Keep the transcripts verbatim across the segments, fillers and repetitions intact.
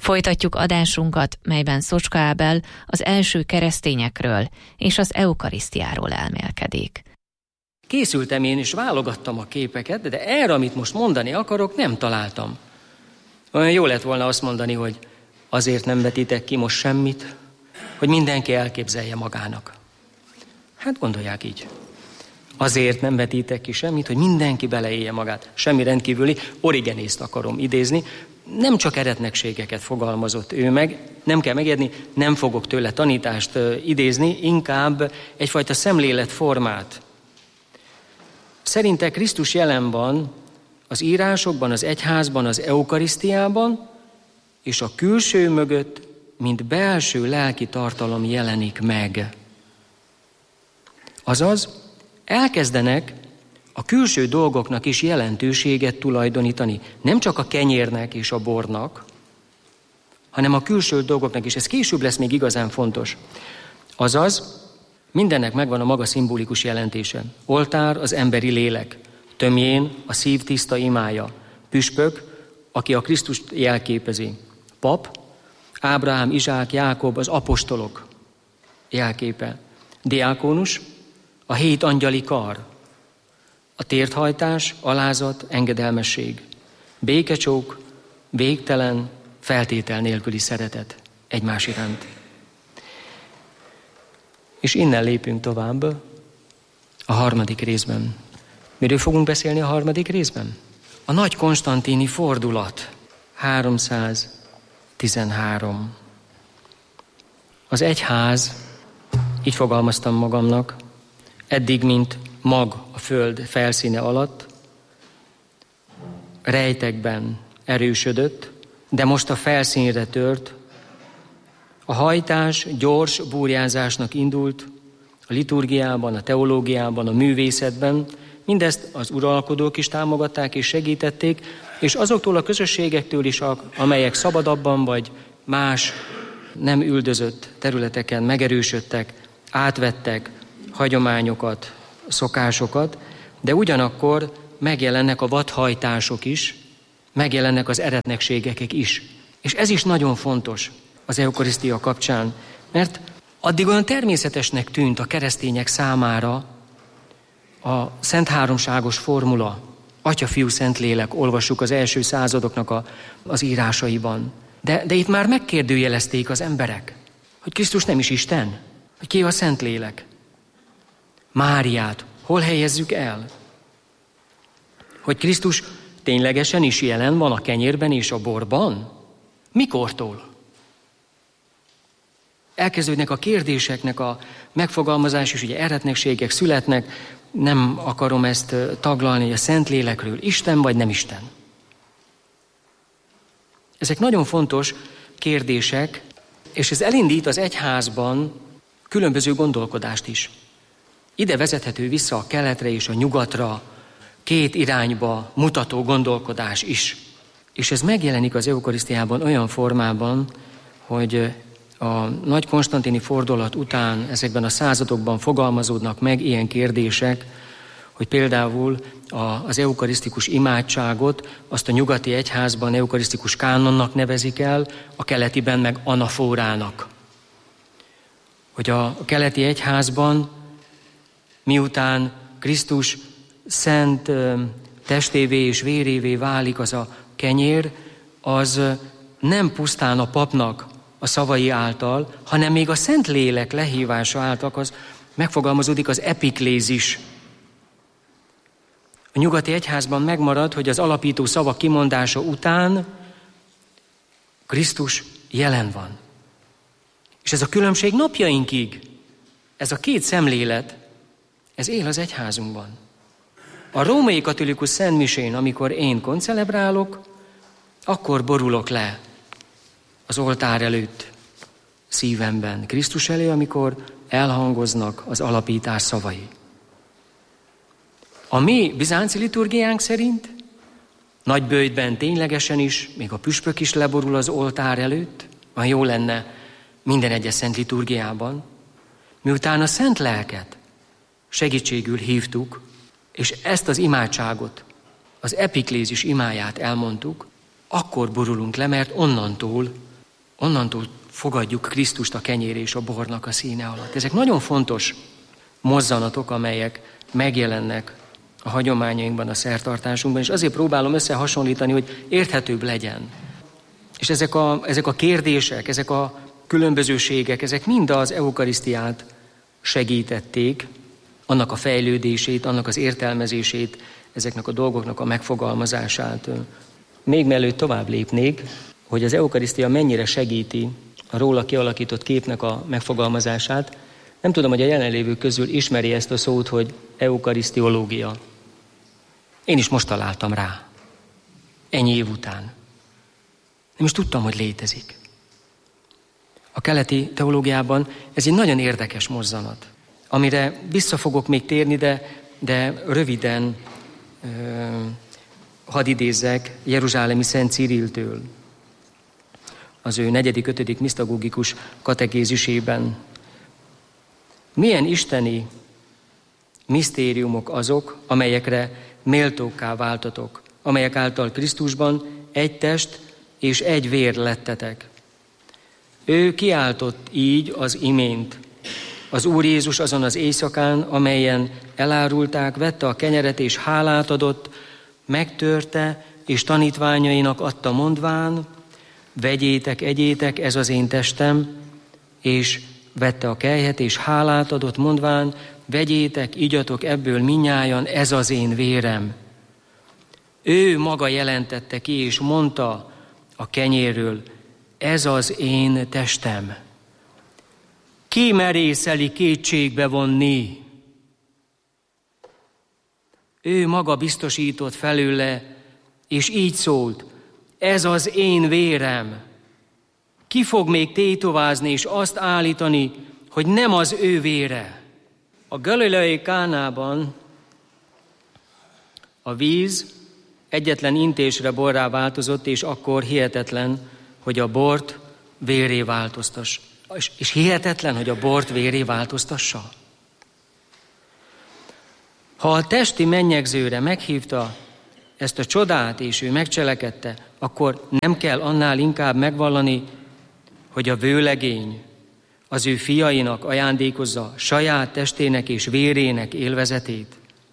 Folytatjuk adásunkat, melyben Szocska Ábel az első keresztényekről és az eukarisztiáról elmélkedik. Készültem én és válogattam a képeket, de erre, amit most mondani akarok, nem találtam. Olyan jó lett volna azt mondani, hogy azért nem vetítek ki most semmit, hogy mindenki elképzelje magának. Hát gondolják így. Azért nem vetítek ki semmit, hogy mindenki beleélje magát. Semmi rendkívüli, Origenészt akarom idézni. Nem csak eretnekségeket fogalmazott ő meg, nem kell megérni, nem fogok tőle tanítást idézni, inkább egyfajta szemléletformát. Szerinte Krisztus jelen van az írásokban, az egyházban, az eukarisztiában, és a külső mögött, mint belső lelki tartalom jelenik meg. Azaz, elkezdenek a külső dolgoknak is jelentőséget tulajdonítani. Nem csak a kenyérnek és a bornak, hanem a külső dolgoknak is. Ez később lesz még igazán fontos. Azaz, mindennek megvan a maga szimbolikus jelentése. Oltár az emberi lélek, tömjén a szív tiszta imája, püspök, aki a Krisztust jelképezi, pap, Ábrahám, Izsák, Jákob, az apostolok jelképe, diákonus, a hét angyali kar, a térthajtás, alázat, engedelmesség, békecsók, végtelen, feltétel nélküli szeretet egymás iránt. És innen lépünk tovább a harmadik részben. Miről fogunk beszélni a harmadik részben? A nagy konstantini fordulat, háromszáztizenhárom. Az egyház, így fogalmaztam magamnak, eddig, mint mag a föld felszíne alatt, rejtekben erősödött, de most a felszínre tört. A hajtás gyors búrjázásnak indult a liturgiában, a teológiában, a művészetben. Mindezt az uralkodók is támogatták és segítették, és azoktól a közösségektől is, amelyek szabadabban vagy más nem üldözött területeken megerősödtek, átvettek hagyományokat, szokásokat, de ugyanakkor megjelennek a vadhajtások is, megjelennek az eretnekségek is. És ez is nagyon fontos az eukarisztia kapcsán, mert addig olyan természetesnek tűnt a keresztények számára a szent háromságos formula, Atya, Fiú, Szentlélek, olvassuk az első századoknak a, az írásaiban. De, de itt már megkérdőjelezték az emberek, hogy Krisztus nem is Isten, hogy ki a Szentlélek. Máriát hol helyezzük el? Hogy Krisztus ténylegesen is jelen van a kenyérben és a borban? Mikortól? Elkezdődnek a kérdéseknek a megfogalmazás, és ugye eretnekségek születnek, nem akarom ezt taglalni, hogy a Szentlélekről Isten vagy nem Isten. Ezek nagyon fontos kérdések, és ez elindít az egyházban különböző gondolkodást is. Ide vezethető vissza a keletre és a nyugatra, két irányba mutató gondolkodás is. És ez megjelenik az eukarisztiában olyan formában, hogy a nagy konstantini fordulat után ezekben a századokban fogalmazódnak meg ilyen kérdések, hogy például az eukarisztikus imádságot azt a nyugati egyházban eukarisztikus kánonnak nevezik el, a keletiben meg anafórának. Hogy a keleti egyházban miután Krisztus szent testévé és vérévé válik az a kenyér, az nem pusztán a papnak a szavai által, hanem még a Szentlélek lehívása által az megfogalmazódik az epiklézis. A nyugati egyházban megmarad, hogy az alapító szavak kimondása után Krisztus jelen van. És ez a különbség napjainkig, ez a két szemlélet, ez él az egyházunkban. A római katolikus szentmisén, amikor én koncelebrálok, akkor borulok le az oltár előtt szívemben Krisztus elé, amikor elhangoznak az alapítás szavai. A mi bizánci liturgiánk szerint nagyböjtben ténylegesen is, még a püspök is leborul az oltár előtt, van jó lenne minden egyes szent liturgiában, miután a szent lelket segítségül hívtuk, és ezt az imádságot, az epiklézis imáját elmondtuk, akkor borulunk le, mert onnantól onnantól fogadjuk Krisztust a kenyér és a bornak a színe alatt. Ezek nagyon fontos mozzanatok, amelyek megjelennek a hagyományainkban, a szertartásunkban, és azért próbálom összehasonlítani, hogy érthetőbb legyen. És ezek a, ezek a kérdések, ezek a különbözőségek, ezek mind az eukarisztiát segítették, annak a fejlődését, annak az értelmezését, ezeknek a dolgoknak a megfogalmazását. Még mielőtt tovább lépnék, hogy az eukarisztia mennyire segíti a róla kialakított képnek a megfogalmazását, nem tudom, hogy a jelenlévők közül ismeri ezt a szót, hogy eukarisztiológia. Én is most találtam rá. Ennyi év után. Nem is tudtam, hogy létezik. A keleti teológiában ez egy nagyon érdekes mozzanat, amire vissza fogok még térni, de, de röviden ö, hadd idézzek jeruzsálemi Szent Ciriltől. Az ő negyedik, ötödik misztagógikus katekézisében. Milyen isteni misztériumok azok, amelyekre méltókká váltatok, amelyek által Krisztusban egy test és egy vér lettetek. Ő kiáltott így az imént. Az Úr Jézus azon az éjszakán, amelyen elárulták, vette a kenyeret és hálát adott, megtörte és tanítványainak adta mondván, vegyétek, egyétek, ez az én testem, és vette a kelyhet és hálát adott mondván, vegyétek, igyatok ebből minnyájan, ez az én vérem. Ő maga jelentette ki és mondta a kenyérről, ez az én testem. Ki merészeli kétségbe vonni? Ő maga biztosított felőle, és így szólt, ez az én vérem. Ki fog még tétovázni és azt állítani, hogy nem az ő vére? A galileai Kánában a víz egyetlen intésre borrá változott, és akkor hihetetlen, hogy a bort vérré változtass. És, és hihetetlen, hogy a bort vérré változtassa. Ha a testi mennyegzőre meghívta ezt a csodát, és ő megcselekedte, akkor nem kell annál inkább megvallani, hogy a vőlegény az ő fiainak ajándékozza saját testének és vérének élvezetét.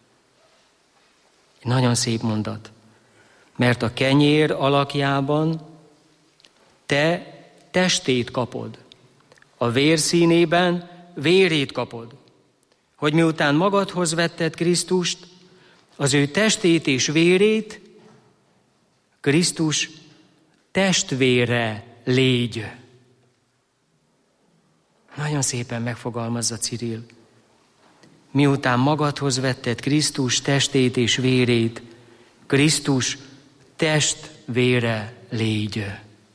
Egy nagyon szép mondat. Mert a kenyér alakjában te testét kapod, a vér színében vérét kapod, hogy miután magadhoz vetted Krisztust, az ő testét és vérét, Krisztus testvére légy. Nagyon szépen megfogalmazza Cirill. Miután magadhoz vetted Krisztus testét és vérét, Krisztus testvére légy.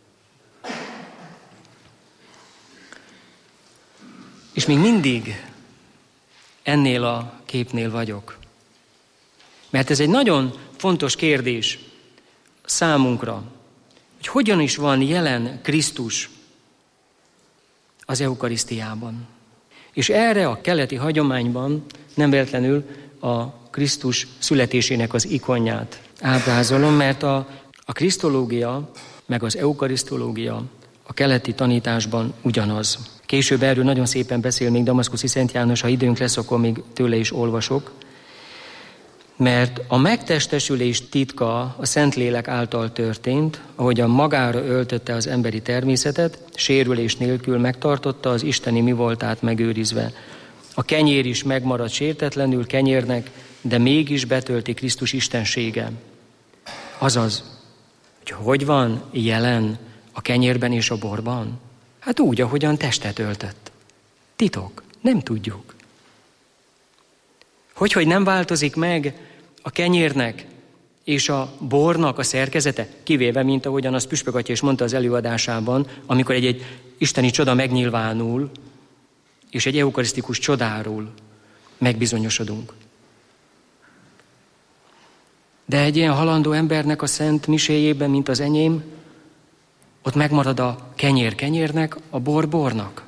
És még mindig ennél a képnél vagyok. Mert ez egy nagyon fontos kérdés számunkra, hogy hogyan is van jelen Krisztus az eukarisztiában. És erre a keleti hagyományban nem véletlenül a Krisztus születésének az ikonját ábrázolom, mert a, a krisztológia meg az eukarisztológia a keleti tanításban ugyanaz. Később erről nagyon szépen beszél még Damaszkuszi Szent János, ha időnk lesz, akkor még tőle is olvasok. Mert a megtestesülés titka a Szentlélek által történt, ahogyan magára öltötte az emberi természetet, sérülés nélkül megtartotta az isteni mivoltát megőrizve. A kenyér is megmarad sértetlenül kenyérnek, de mégis betölti Krisztus istensége. Azaz, hogy hogy van jelen a kenyérben és a borban? Hát úgy, ahogyan testet öltött. Titok, nem tudjuk. Hogy, hogy nem változik meg a kenyérnek és a bornak a szerkezete, kivéve, mint ahogyan azt Püspök Atya is mondta az előadásában, amikor egy-egy isteni csoda megnyilvánul, és egy eukarisztikus csodáról megbizonyosodunk. De egy ilyen halandó embernek a szent miséjében, mint az enyém, ott megmarad a kenyér kenyérnek, a bor bornak.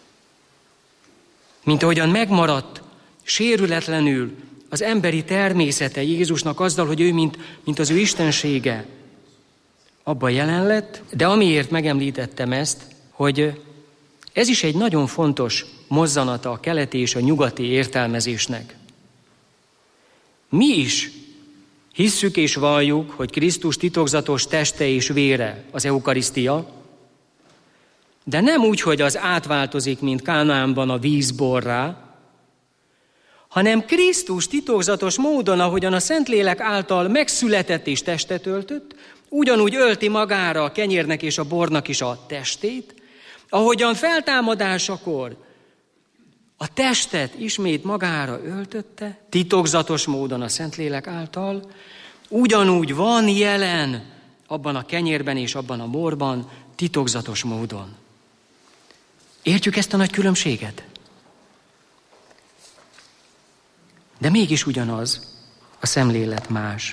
Mint ahogyan megmaradt sérületlenül az emberi természete Jézusnak azzal, hogy ő, mint, mint az ő istensége, abban jelen lett, de amiért megemlítettem ezt, hogy ez is egy nagyon fontos mozzanata a keleti és a nyugati értelmezésnek. Mi is hisszük és valljuk, hogy Krisztus titokzatos teste és vére az eukarisztia, de nem úgy, hogy az átváltozik, mint Kánaánban a víz borrá, hanem Krisztus titokzatos módon, ahogyan a Szentlélek által megszületett és testet öltött, ugyanúgy ölti magára a kenyérnek és a bornak is a testét, ahogyan feltámadásakor a testet ismét magára öltötte, titokzatos módon a Szentlélek által, ugyanúgy van jelen abban a kenyérben és abban a borban, titokzatos módon. Értjük ezt a nagy különbséget? De mégis ugyanaz, a szemlélet más.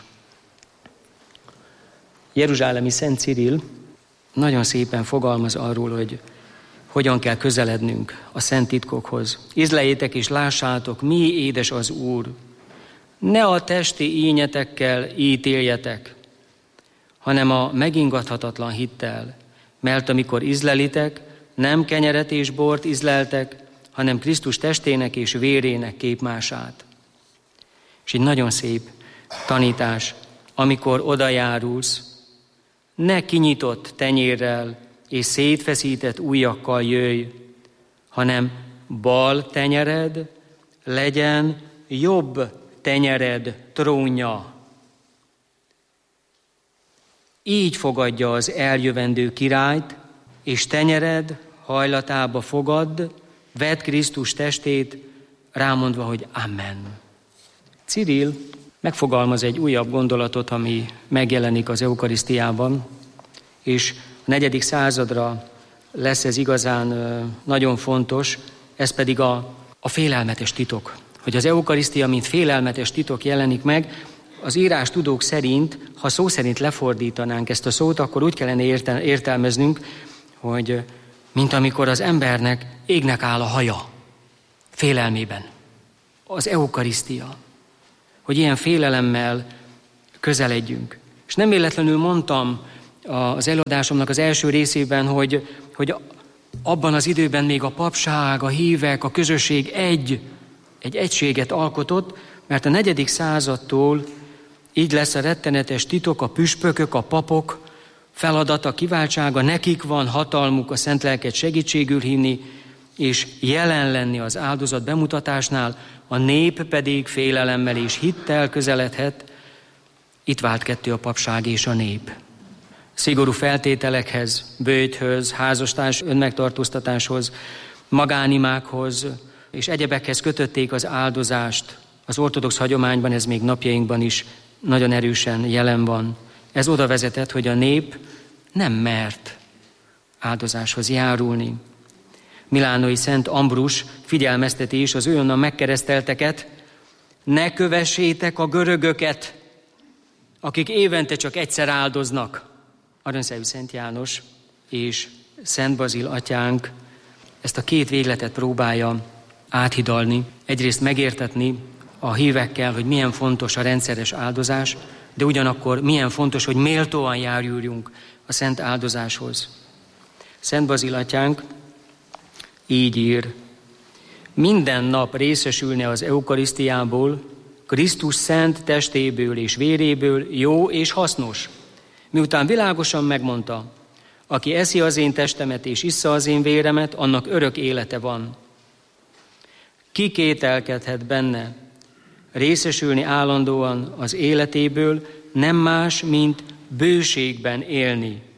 Jeruzsálemi Szent Cirill nagyon szépen fogalmaz arról, hogy hogyan kell közelednünk a szent titkokhoz. Ízleljétek és lássátok, mi édes az Úr. Ne a testi ínyetekkel ítéljetek, hanem a megingathatatlan hittel, mert amikor ízlelitek, nem kenyeret és bort ízleltek, hanem Krisztus testének és vérének képmását. És egy nagyon szép tanítás, amikor odajárulsz, ne kinyitott tenyérrel és szétfeszített ujjakkal jöjj, hanem bal tenyered legyen jobb tenyered trónja. Így fogadja az eljövendő királyt, és tenyered hajlatába fogadd, vedd Krisztus testét, rámondva, hogy Amen. Cirill megfogalmaz egy újabb gondolatot, ami megjelenik az eukarisztiában, és a negyedik századra lesz ez igazán nagyon fontos, ez pedig a, a félelmetes titok. Hogy az eukarisztia, mint félelmetes titok jelenik meg, az írás tudók szerint, ha szó szerint lefordítanánk ezt a szót, akkor úgy kellene értel- értelmeznünk, hogy mint amikor az embernek égnek áll a haja, félelmében. Az eukarisztia. Hogy ilyen félelemmel közeledjünk. És nem véletlenül mondtam az előadásomnak az első részében, hogy, hogy abban az időben még a papság, a hívek, a közösség egy, egy egységet alkotott, mert a negyedik századtól így lesz a rettenetes titok, a püspökök, a papok feladata, kiváltsága, nekik van hatalmuk a szent lelket segítségül hívni, és jelen lenni az áldozat bemutatásnál, a nép pedig félelemmel és hittel közeledhet. Itt vált ketté a papság és a nép. Szigorú feltételekhez, böjthöz, házastárs önmegtartóztatáshoz, magánimákhoz és egyebekhez kötötték az áldozást. Az ortodox hagyományban ez még napjainkban is nagyon erősen jelen van. Ez oda vezetett, hogy a nép nem mert áldozáshoz járulni. Milánói Szent Ambrus figyelmezteti is az őonnan megkeresztelteket, ne kövessétek a görögöket, akik évente csak egyszer áldoznak. Aranyszellő Szent János és Szent Bazil atyánk ezt a két végletet próbálja áthidalni, egyrészt megértetni a hívekkel, hogy milyen fontos a rendszeres áldozás, de ugyanakkor milyen fontos, hogy méltóan járuljunk a szent áldozáshoz. Szent Bazil atyánk így ír: minden nap részesülne az eukarisztiából, Krisztus szent testéből és véréből jó és hasznos. Miután világosan megmondta, aki eszi az én testemet és issza az én véremet, annak örök élete van. Ki kételkedhet benne? Részesülni állandóan az életéből nem más, mint bőségben élni.